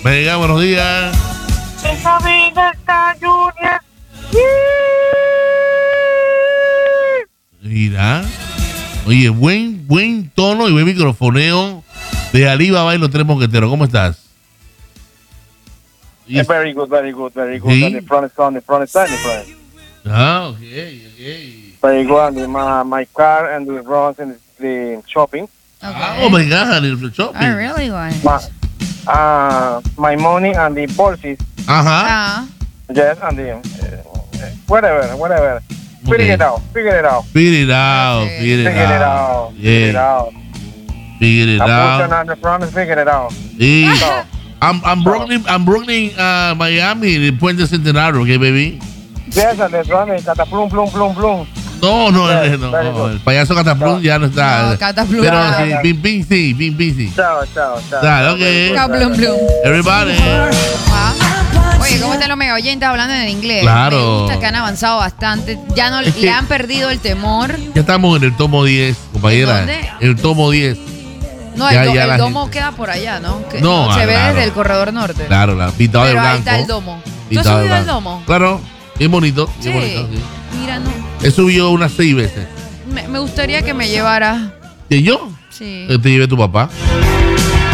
Venga, buenos días. Esa vida está Junior. Mira. Oye, buen tono y buen microfoneo de Alibaba y los Tres Mosqueteros. ¿Cómo estás? Very good, very good, very good. Sí. And the front is on the front side, the front. Ah, ok. Very good. And my car and the runs and the shopping. Oh my God, el shopping. I really want. My money and the purses. Ajá. Yes, and the whatever. Figure it out. Figure it out. Figure it out. Yeah. Figure it I'm out. pushing on the front and figure it out. Sí. So, I'm Brooklyn, Miami, el Puente Centenario, ¿ok, baby? yes, and the front is cataplum, plum. No, Very good. el payaso Cataplum ya no está. No, Cataplum. Pero sí, Pim sí. Chao. Dale, ok. Blum, blum. Everybody. Wow. Oye, ¿cómo están los mega oyentes hablando en inglés? Claro. Me gusta que han avanzado bastante. Ya no Es que- le han perdido el temor. Ya estamos en el tomo 10, compañera. ¿En dónde? El tomo 10. No, Ya, el ya la domo gente- queda por allá, ¿no? Que No, se ve claro. desde el corredor norte. Claro, pintado de Pero blanco. ahí está el domo. ¿Tú has Pintado de subido al blanco. domo? Claro, bien bonito. Sí. Bien bonito, sí. Mira, no. He subido unas 6 veces. Me gustaría que me llevara. ¿Y yo? Sí. Te llevé tu papá.